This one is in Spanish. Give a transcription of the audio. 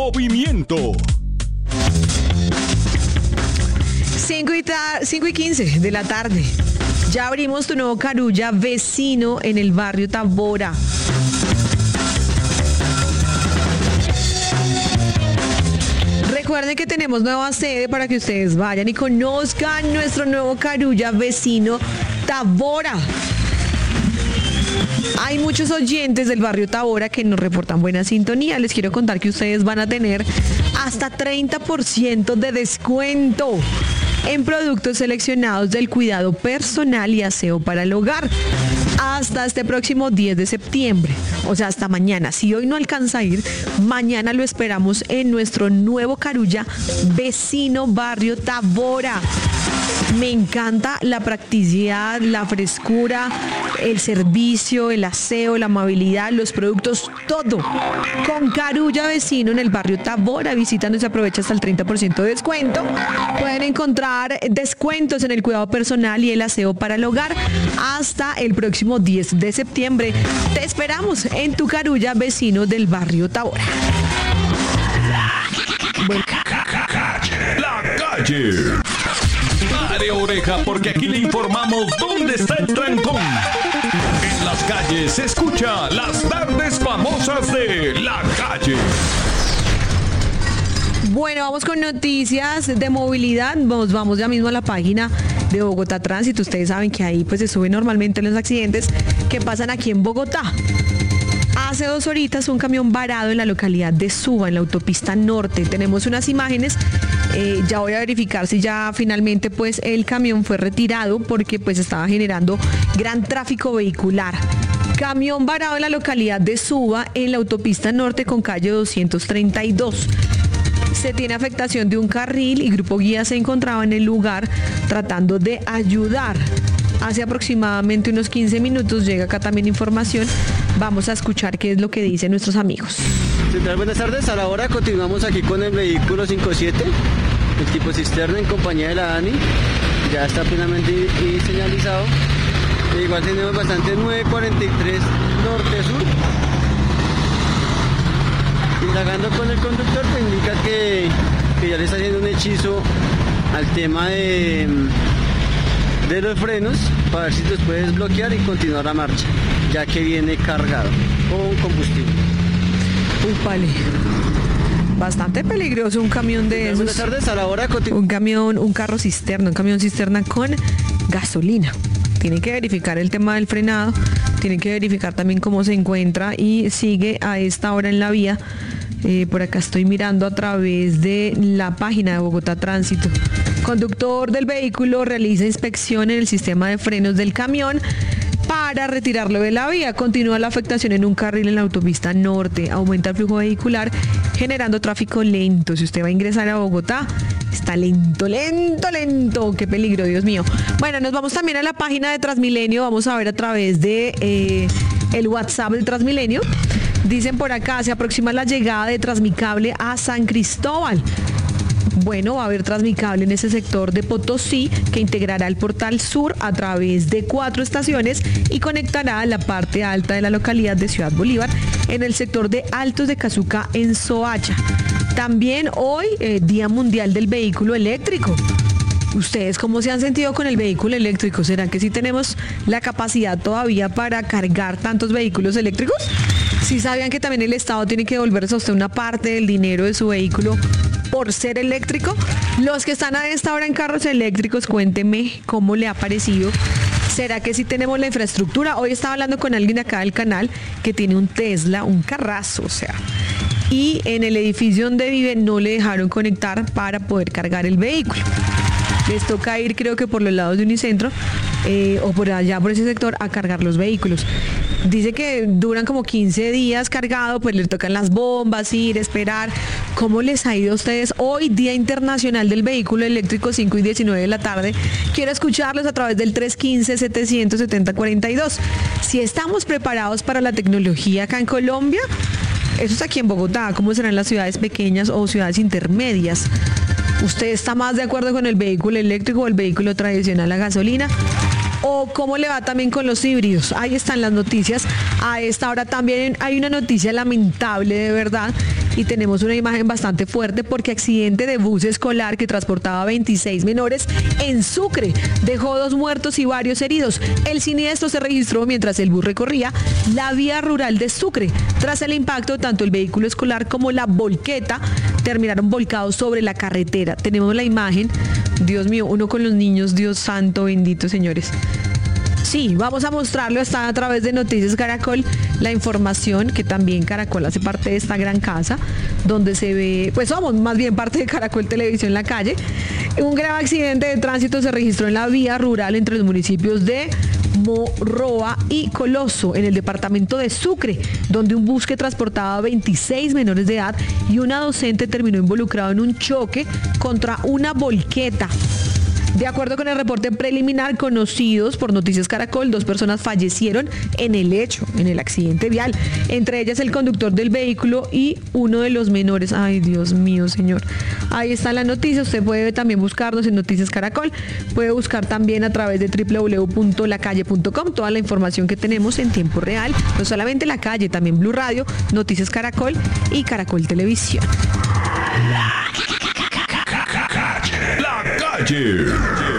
movimiento. 5:15 de la tarde. Ya abrimos tu nuevo Carulla Vecino en el barrio Tábora. Recuerden que tenemos nueva sede para que ustedes vayan y conozcan nuestro nuevo Carulla Vecino Tábora. Hay muchos oyentes del barrio Tábora que nos reportan buena sintonía. Les quiero contar que ustedes van a tener hasta 30% de descuento en productos seleccionados del cuidado personal y aseo para el hogar. Hasta este próximo 10 de septiembre, o sea, hasta mañana. Si hoy no alcanza a ir, mañana lo esperamos en nuestro nuevo Carulla Vecino Barrio Tábora. Me encanta la practicidad, la frescura, el servicio, el aseo, la amabilidad, los productos, todo. Con Carulla Vecino en el barrio Tábora. Visítanos y aprovecha hasta el 30% de descuento. Pueden encontrar descuentos en el cuidado personal y el aseo para el hogar hasta el próximo 10 de septiembre. Te esperamos en tu Carulla Vecino del barrio Tábora. La calle. Pare oreja porque aquí le informamos dónde está el trancón. En las calles se escucha las tardes famosas de la calle. Bueno, vamos con noticias de movilidad. Vamos ya mismo a la página de Bogotá Tránsito. Ustedes saben que ahí pues se suben normalmente los accidentes que pasan aquí en Bogotá. Hace 2 horitas un camión varado en la localidad de Suba, en la autopista norte. Tenemos unas imágenes. Ya voy a verificar si ya finalmente pues el camión fue retirado porque pues estaba generando gran tráfico vehicular. Camión varado en la localidad de Suba, en la autopista norte con calle 232. Se tiene afectación de un carril y Grupo Guía se encontraba en el lugar tratando de ayudar. Hace aproximadamente unos 15 minutos llega acá también información. Vamos a escuchar qué es lo que dicen nuestros amigos. Buenas tardes, a la hora continuamos aquí con el vehículo 57, el tipo cisterna en compañía de la ANI. Ya está plenamente señalizado. Igual tenemos bastante 943 norte-sur. Indagando con el conductor, te indica que ya le está haciendo un hechizo al tema de los frenos para ver si los puede desbloquear y continuar la marcha, ya que viene cargado con combustible. Vale. Bastante peligroso un camión de esos. Buenas tardes, a la hora un carro cisterna, un camión cisterna con gasolina. Tienen que verificar el tema del frenado, tienen que verificar también cómo se encuentra y sigue a esta hora en la vía. Por acá estoy mirando a través de la página de Bogotá Tránsito. Conductor del vehículo realiza inspección en el sistema de frenos del camión para retirarlo de la vía. Continúa la afectación en un carril en la autopista norte. Aumenta el flujo vehicular, generando tráfico lento. Si usted va a ingresar a Bogotá, está lento. ¡Qué peligro, Dios mío! Bueno, nos vamos también a la página de Transmilenio. Vamos a ver a través de el WhatsApp de Transmilenio. Dicen por acá, se aproxima la llegada de Transmicable a San Cristóbal. Bueno, va a haber Transmicable en ese sector de Potosí que integrará el Portal Sur a través de 4 estaciones y conectará la parte alta de la localidad de Ciudad Bolívar en el sector de Altos de Cazuca en Soacha. También hoy, Día Mundial del Vehículo Eléctrico. ¿Ustedes cómo se han sentido con el vehículo eléctrico? ¿Será que sí tenemos la capacidad todavía para cargar tantos vehículos eléctricos? ¿Sí sabían que también el Estado tiene que devolverse a usted una parte del dinero de su vehículo por ser eléctrico? Los que están a esta hora en carros eléctricos, cuéntenme cómo le ha parecido. ¿Será que sí tenemos la infraestructura? Hoy estaba hablando con alguien acá del canal que tiene un Tesla, un carrazo, o sea. Y en el edificio donde vive no le dejaron conectar para poder cargar el vehículo. Les toca ir, creo que por los lados de Unicentro o por allá, por ese sector, a cargar los vehículos. Dice que duran como 15 días cargado, pues les tocan las bombas, ir, esperar. ¿Cómo les ha ido a ustedes hoy, Día Internacional del Vehículo Eléctrico, 5:19 de la tarde? Quiero escucharlos a través del 315-770-42. Si estamos preparados para la tecnología acá en Colombia, eso es aquí en Bogotá. ¿Cómo serán las ciudades pequeñas o ciudades intermedias? ¿Usted está más de acuerdo con el vehículo eléctrico o el vehículo tradicional a gasolina? ¿O cómo le va también con los híbridos? Ahí están las noticias. A esta hora también hay una noticia lamentable, de verdad, y tenemos una imagen bastante fuerte porque accidente de bus escolar que transportaba 26 menores en Sucre. Dejó 2 muertos y varios heridos. El siniestro se registró mientras el bus recorría la vía rural de Sucre. Tras el impacto, tanto el vehículo escolar como la volqueta terminaron volcados sobre la carretera. Tenemos la imagen. Dios mío, uno con los niños, Dios santo, bendito, señores. Sí, vamos a mostrarlo, está a través de Noticias Caracol, la información que también Caracol hace parte de esta gran casa, donde se ve, pues somos más bien parte de Caracol Televisión en la calle. Un grave accidente de tránsito se registró en la vía rural entre los municipios de Morroa y Coloso, en el departamento de Sucre, donde un bus que transportaba 26 menores de edad y una docente terminó involucrado en un choque contra una volqueta. De acuerdo con el reporte preliminar conocidos por Noticias Caracol, 2 personas fallecieron en el hecho, en el accidente vial. Entre ellas el conductor del vehículo y uno de los menores. Ay, Dios mío, señor. Ahí está la noticia. Usted puede también buscarnos en Noticias Caracol. Puede buscar también a través de www.lacalle.com toda la información que tenemos en tiempo real. No solamente La Calle, también Blue Radio, Noticias Caracol y Caracol Televisión. La Calle.